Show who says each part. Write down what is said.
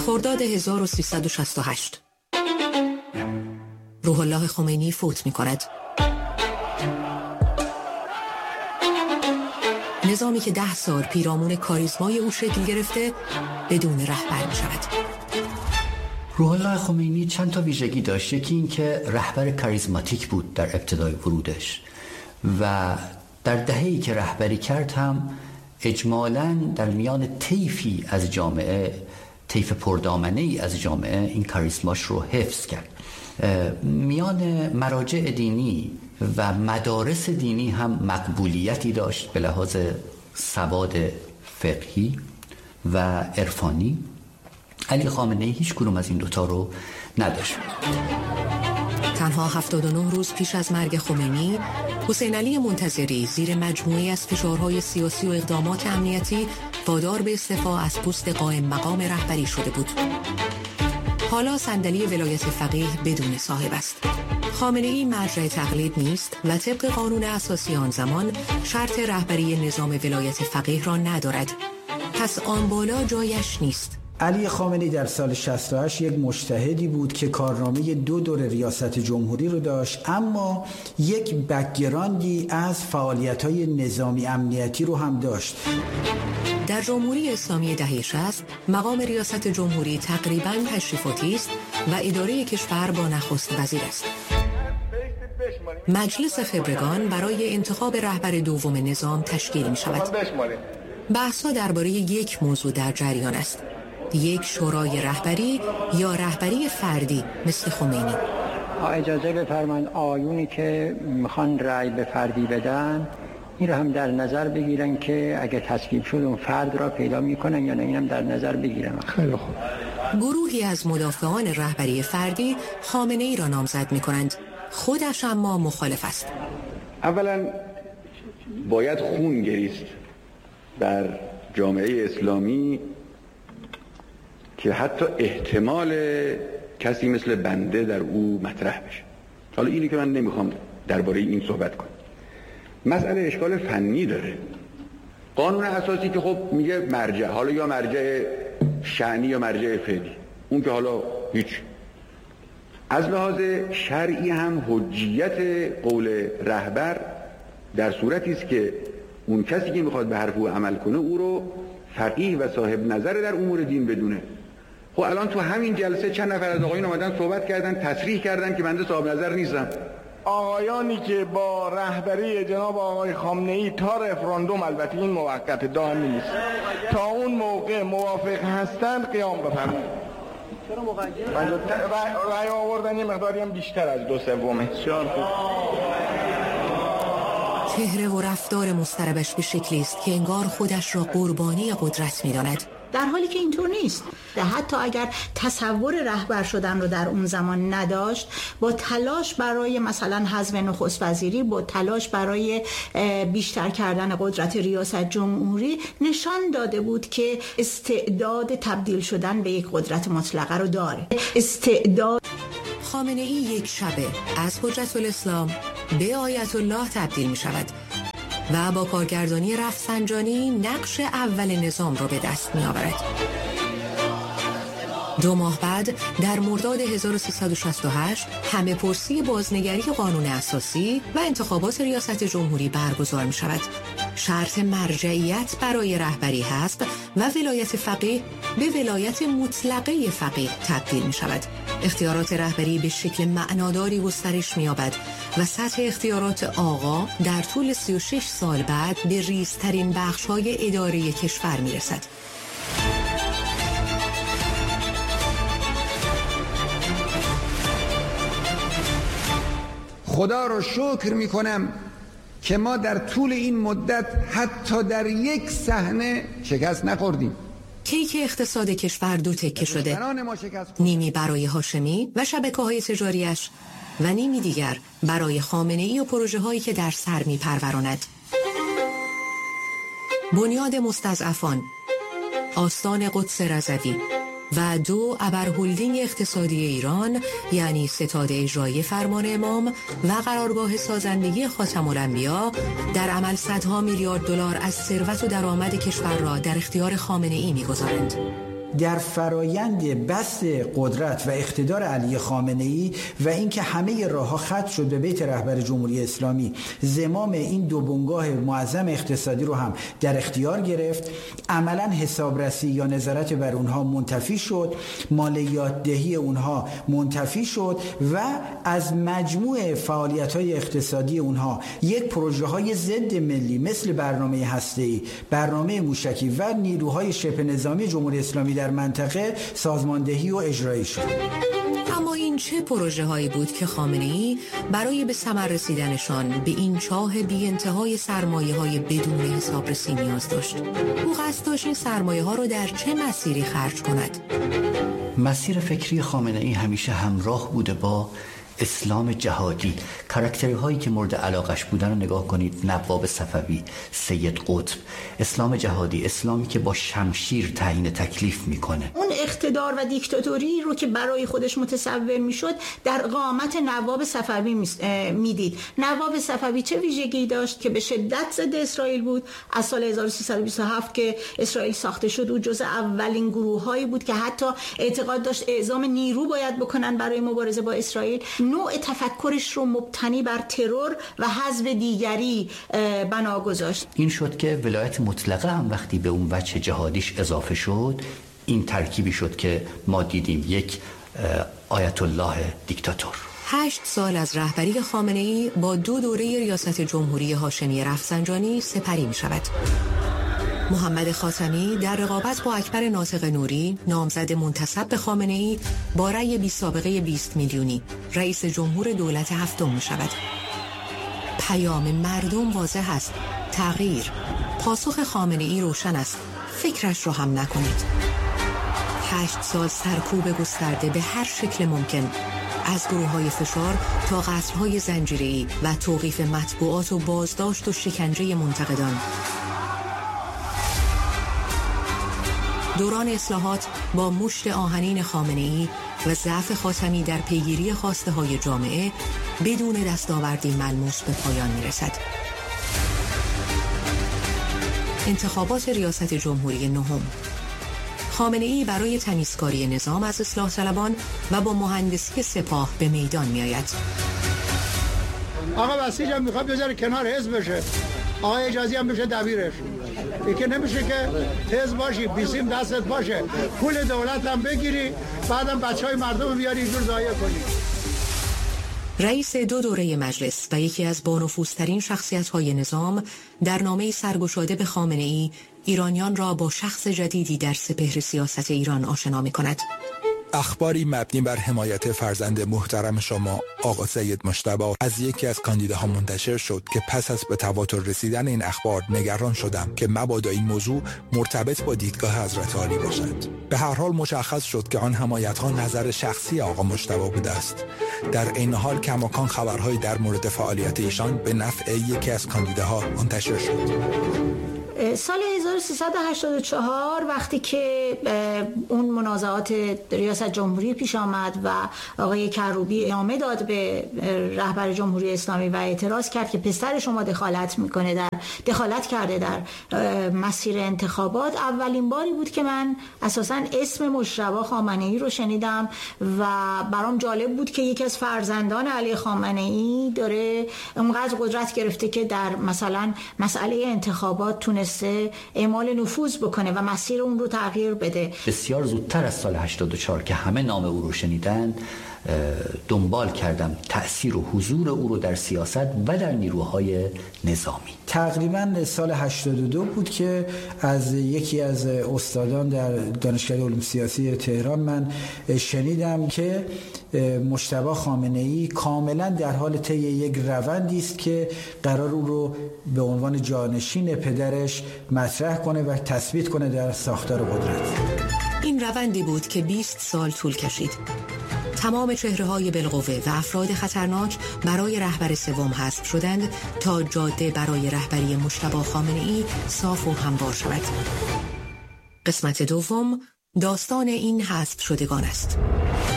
Speaker 1: خرداد 1368 روح الله خمینی فوت می‌کند. نظامی که 10 سال پیرامون کاریزمای او شکل گرفته بدون رهبر می‌شود.
Speaker 2: روح الله خمینی چند تا ویژگی داشت. یکی این که رهبر کاریزماتیک بود در ابتدای ورودش و در دهه‌ای که رهبری کرد هم اجمالاً در میان طیفی از جامعه، طیف پردامنه‌ای از جامعه، این کاریزماش رو حفظ کرد. میان مراجع دینی و مدارس دینی هم مقبولیتی داشت به لحاظ سواد فقهی و عرفانی. علی خامنه‌ای هیچ کدوم از این دوتا رو نداشت.
Speaker 1: تنها 79 روز پیش از مرگ خمینی، حسین علی منتظری زیر مجموعی از فشارهای سیاسی و اقدامات امنیتی وادار به استعفا از پست قائم مقام رهبری شده بود. حالا صندلی ولایت فقیه بدون صاحب است. خامنه‌ای مرجع تقلید نیست و طبق قانون اساسی آن زمان شرط رهبری نظام ولایت فقیه را ندارد. پس آن بالا جایش نیست.
Speaker 3: علی خامنه‌ای در سال 68 یک مجتهدی بود که کارنامه 2 دور ریاست جمهوری رو داشت، اما یک بک‌گراندی از فعالیت‌های نظامی امنیتی رو هم داشت.
Speaker 1: در جمهوری اسلامی دهه 60 مقام ریاست جمهوری تقریباً تشریفاتی است و اداره کشور با نخست وزیر است. مجلس خبرگان برای انتخاب رهبر دوم نظام تشکیل می شود. بحث‌ها درباره یک موضوع در جریان است: یک شورای رهبری یا رهبری فردی مثل خمینی.
Speaker 4: اجازه بفرمایید آیونی که میخوان رأی به فردی بدن این رو هم در نظر بگیرن که اگه تصویب شد اون فرد را پیدا میکنن یا نه، اینم در نظر بگیرن. خیلی خوب.
Speaker 1: گروهی از مدافعان رهبری فردی خامنه‌ای را نامزد میکنند، خودش اما مخالف است.
Speaker 5: اولا باید خون گریست در جامعه اسلامی که حتی احتمال کسی مثل بنده در او مطرح بشه. حالا اینی که من نمیخوام درباره این صحبت کنم. مسئله اشکال فنی داره. قانون اساسی که خب میگه مرجع، حالا یا مرجع شأنی یا مرجع فعلی، اون که حالا هیچ. از لحاظ شرعی هم حجیت قول رهبر در صورتی است که اون کسی که میخواد به حرف او عمل کنه او رو فقیه و صاحب نظر در امور دین بدونه. خب الان تو همین جلسه چند نفر از آقایون اومدن صحبت کردن، تصریح کردن که بنده صاحب نظر نیستم.
Speaker 6: آقایانی که با رهبری جناب آقای خامنه‌ای تا رفراندوم، البته این موقت دائمی نیست، تا اون موقع موافق هستند قیام بفرمایید. چرا مقید؟ رأی آوردن یه مقداری هم بیشتر از 2/3. بسیار خوب.
Speaker 1: چهره و رفتار مضطربش به شکلی است که انگار خودش را قربانی قدرت می‌داند،
Speaker 7: در حالی که اینطور نیست. حتی اگر تصور رهبر شدن رو در اون زمان نداشت، با تلاش برای مثلا حذف نخست وزیری، با تلاش برای بیشتر کردن قدرت ریاست جمهوری، نشان داده بود که استعداد تبدیل شدن به یک قدرت مطلقه رو داره. استعداد.
Speaker 1: خامنه‌ای یک شبه از حجت الاسلام به آیت الله تبدیل می شود و با کارگردانی رفسنجانی نقش اول نظام را به دست می آورد. 2 ماه بعد در مرداد 1368 همه پرسی بازنگری قانون اساسی و انتخابات ریاست جمهوری برگزار می شود. شرط مرجعیت برای رهبری هست و ولایت فقیه به ولایت مطلقه فقیه تبدیل می شود. اختیارات رهبری به شکل معناداری گسترش می یابد و سطح اختیارات آقا در طول 36 سال بعد به ریزترین بخش‌های اداره کشور می رسد.
Speaker 8: خدا رو شکر می کنم که ما در طول این مدت حتی در یک صحنه شکست نخوردیم.
Speaker 1: کیک اقتصاد کشور 2 تکه شده، نیمی برای هاشمی و شبکه‌های تجاریش و نیمی دیگر برای خامنه‌ای و پروژه‌هایی که در سر می‌پروراند. بنیاد مستضعفان، آستان قدس رضوی و 2 ابرهلدینگ اقتصادی ایران، یعنی ستاد اجرایی فرمان امام و قرارگاه سازندگی خاتم الانبیا، در عمل صدها میلیارد دلار از ثروت و درآمد کشور را در اختیار خامنه‌ای می‌گذارند.
Speaker 3: در فرایند بسط قدرت و اقتدار علی خامنه‌ای و اینکه همه راه‌ها ختم شد به بیت رهبر جمهوری اسلامی، زمام این دو بنگاه معظم اقتصادی رو هم در اختیار گرفت. عملاً حسابرسی یا نظارت بر اونها منتفی شد، مالیات دهی اونها منتفی شد و از مجموع فعالیت‌های اقتصادی اونها یک پروژه‌های ضد ملی مثل برنامه هسته‌ای، برنامه موشکی و نیروهای شبه نظامی جمهوری اسلامی در منطقه سازماندهی و اجرایی شد.
Speaker 1: اما این چه پروژه هایی بود که خامنه‌ای برای به ثمر رسیدنشان به این چاه بی انتهای سرمایه های بدون حسابرسی نیاز داشت؟ او قصد داشت این سرمایه ها رو در چه مسیری خرج کند؟
Speaker 2: مسیر فکری خامنه‌ای همیشه همراه بوده با اسلام جهادی. کاراکتری هایی که مورد علاقش بودن رو نگاه کنید: نواب صفوی، سید قطب. اسلام جهادی، اسلامی که با شمشیر تعیین تکلیف میکنه.
Speaker 7: اون اقتدار و دیکتاتوری رو که برای خودش متصور میشد در قامت نواب صفوی میدید. نواب صفوی چه ویژگی داشت که به شدت ضد اسرائیل بود؟ از سال 1327 که اسرائیل ساخته شد، او جزء اولین گروه هایی بود که حتی اعتقاد داشت اعزام نیرو باید بکنن برای مبارزه با اسرائیل. نوع تفکرش رو مبتنی بر ترور و حذف دیگری بنا گذاشت.
Speaker 2: این شد که ولایت مطلقه هم وقتی به اون وجه جهادیش اضافه شد، این ترکیبی شد که ما دیدیم یک آیت الله دیکتاتور.
Speaker 1: 8 سال از رهبری خامنه‌ای با 2 دوره ریاست جمهوری هاشمی رفسنجانی سپری می شود. محمد خاتمی در رقابت با اکبر ناطق نوری، نامزد منتسب به خامنه‌ای، با رأی بی سابقه 20 میلیونی رئیس جمهور دولت هفتم می شود. پیام مردم واضح است: تغییر. پاسخ خامنه‌ای روشن است: فکرش رو هم نکنید. 8 سال سرکوب گسترده به هر شکل ممکن، از گروه‌های فشار تا قصرهای زنجیره‌ای و توقیف مطبوعات و بازداشت و شکنجه منتقدان. دوران اصلاحات با مشت آهنین خامنه‌ای و ضعف خاتمی در پیگیری خواسته های جامعه بدون دستاوردی ملموس به پایان میرسد. انتخابات ریاست جمهوری نهم. خامنه‌ای برای تمیزکاری نظام از اصلاح طلبان و با مهندسی سپاه به میدان می آید.
Speaker 9: آقا بسیج هم میخواد بذاره کنار حزب بشه، آقا اجازی هم بشه دبیرش. این که نمیشه که حزب باشی، بیسیم دستت باشه، پول دولت هم بگیری، بعدم بچهای مردم بیاری اینجور ضایع کنی.
Speaker 1: رئیس 2 دوره مجلس و یکی از بانفوذترین شخصیت‌های نظام در نامه سرگشاده به خامنه‌ای ایرانیان را با شخص جدیدی در سپهر سیاست ایران آشنا می‌کند.
Speaker 10: اخباری مبنی بر حمایت فرزند محترم شما آقا سید مجتبی از یکی از کاندیداها منتشر شد که پس از به تواتر رسیدن این اخبار نگران شدم که مبادا این موضوع مرتبط با دیدگاه حضرت عالی باشد. به هر حال مشخص شد که آن حمایت‌ها نظر شخصی آقا مجتبی بوده است. در این حال کماکان خبرهایی در مورد فعالیت ایشان به نفع یکی از کاندیداها منتشر شد.
Speaker 7: سال 1384 وقتی که اون منازعات ریاست جمهوری پیش آمد و آقای کروبی ادامه داد به رهبر جمهوری اسلامی و اعتراض کرد که پسر شما دخالت کرده در مسیر انتخابات، اولین باری بود که من اساساً اسم مجتبی خامنه‌ای رو شنیدم و برام جالب بود که یکی از فرزندان علی خامنه‌ای داره اونقدر قدرت گرفته که در مثلا مسئله انتخابات تونسته اعمال نفوذ بکنه و مسیر اون رو تغییر بده.
Speaker 2: بسیار زودتر از سال 84 که همه نام او رو شنیدن دنبال کردم تأثیر و حضور او رو در سیاست و در نیروهای نظامی.
Speaker 3: تقریبا سال 82 بود که از یکی از استادان در دانشکده علوم سیاسی تهران من شنیدم که مجتبی خامنه‌ای کاملا در حال طی یک روندی است که قرار او رو به عنوان جانشین پدرش مطرح کنه و تثبیت کنه در ساختار قدرت.
Speaker 1: این روندی بود که 20 سال طول کشید. تمام چهره‌های بالقوه و افراد خطرناک برای رهبر سوم حذف شدند تا جاده برای رهبری مجتبی خامنه‌ای صاف و هموار شود. قسمت دوم داستان این حذف شدگان است.